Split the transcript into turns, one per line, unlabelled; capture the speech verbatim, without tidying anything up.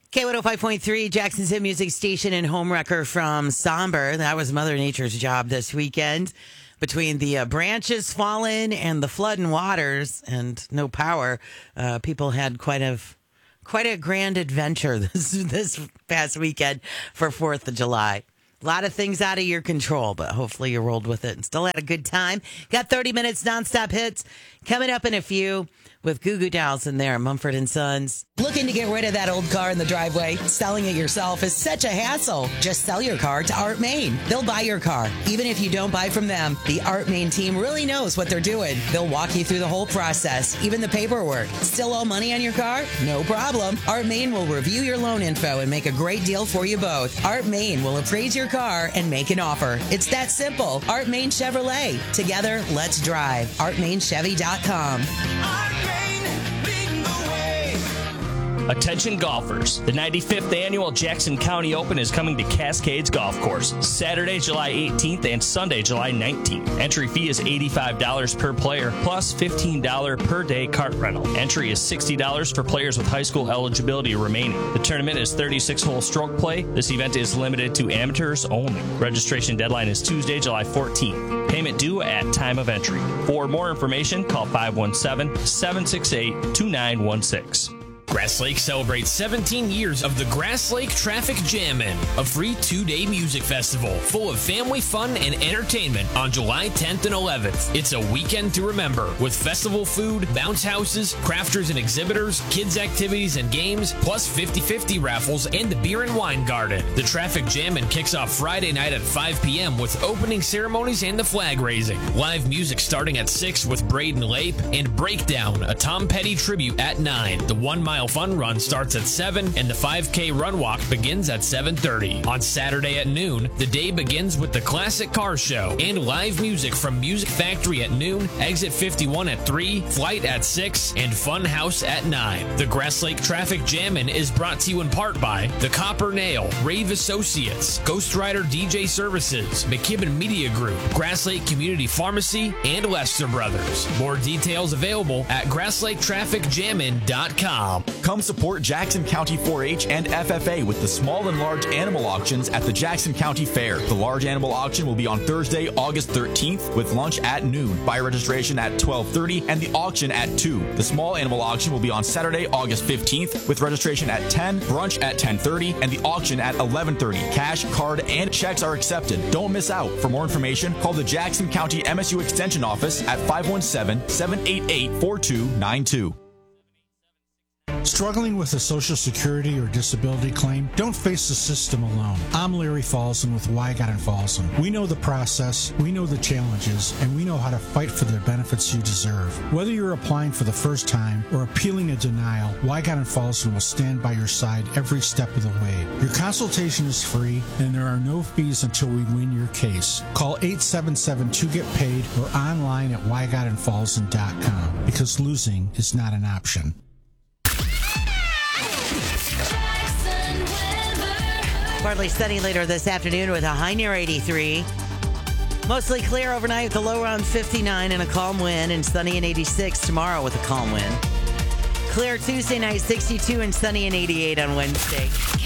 K one oh five point three, Jackson's hit music station and home wrecker from Somber. That was Mother Nature's job this weekend. Between the uh, branches falling and the flood and waters and no power, uh, people had quite a quite a grand adventure this this past weekend for fourth of July. A lot of things out of your control, but hopefully you rolled with it and still had a good time. Got thirty minutes nonstop hits coming up in a few with Goo Goo Dolls in there, Mumford and Sons. Looking to get rid of that old car in the driveway? Selling it yourself is such a hassle. Just sell your car to Art Main. They'll buy your car. Even if you don't buy from them, the Art Main team really knows what they're doing. They'll walk you through the whole process, even the paperwork. Still owe money on your car? No problem. Art Main will review your loan info and make a great deal for you both. Art Main will appraise your car and make an offer. It's that simple. Art Main Chevrolet. Together, let's drive. art main chevy dot com.
Attention golfers. The ninety-fifth Annual Jackson County Open is coming to Cascades Golf Course Saturday, July eighteenth and Sunday, July nineteenth. Entry fee is eighty-five dollars per player plus fifteen dollars per day cart rental. Entry is sixty dollars for players with high school eligibility remaining. The tournament is thirty-six hole stroke play. This event is limited to amateurs only. Registration deadline is Tuesday, July fourteenth. Payment due at time of entry. For more information, call five one seven, seven six eight, two nine one six.
Grass Lake celebrates seventeen years of the Grass Lake Traffic Jammin', a free two-day music festival full of family fun and entertainment on July tenth and eleventh. It's a weekend to remember with festival food, bounce houses, crafters and exhibitors, kids activities and games, plus fifty-fifty raffles and the beer and wine garden. The Traffic Jammin' kicks off Friday night at five p.m. with opening ceremonies and the flag raising. Live music starting at six with Braden Lape and Breakdown, a Tom Petty tribute at nine. The one mile fun run starts at seven and the five K run walk begins at seven thirty. On Saturday at noon, the day begins with the Classic Car Show and live music from Music Factory at noon, Exit fifty-one at three, Flight at six, and Fun House at nine. The Grass Lake Traffic Jammin' is brought to you in part by The Copper Nail, Rave Associates, Ghost Rider D J Services, McKibben Media Group, Grass Lake Community Pharmacy, and Lester Brothers. More details available at grass lake traffic jammin dot com.
Come support Jackson County four H and F F A with the small and large animal auctions at the Jackson County Fair. The large animal auction will be on Thursday, August thirteenth with lunch at noon, buyer registration at twelve thirty, and the auction at two. The small animal auction will be on Saturday, August fifteenth with registration at ten, brunch at ten thirty, and the auction at eleven thirty. Cash, card, and checks are accepted. Don't miss out. For more information, call the Jackson County M S U Extension Office at five one seven, seven eight eight, four two nine two.
Struggling with a Social Security or disability claim? Don't face the system alone. I'm Larry Falson with Wygott and Falson. We know the process, we know the challenges, and we know how to fight for the benefits you deserve. Whether you're applying for the first time or appealing a denial, Wygott and Falson will stand by your side every step of the way. Your consultation is free, and there are no fees until we win your case. Call eight seven seven, two get paid or online at wygott and falson dot com because losing is not an option.
Partly sunny later this afternoon with a high near eighty-three. Mostly clear overnight with a low around fifty-nine and a calm wind, and sunny and eighty-six tomorrow with a calm wind. Clear Tuesday night, sixty-two and sunny and eighty-eight on Wednesday.